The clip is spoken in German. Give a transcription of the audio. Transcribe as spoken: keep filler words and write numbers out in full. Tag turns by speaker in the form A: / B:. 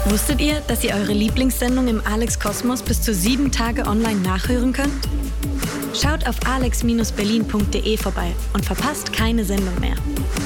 A: Wusstet ihr, dass ihr eure Lieblingssendung im Alex Kosmos bis zu sieben Tage online nachhören könnt? Schaut auf alex Bindestrich berlin Punkt de vorbei und verpasst keine Sendung mehr.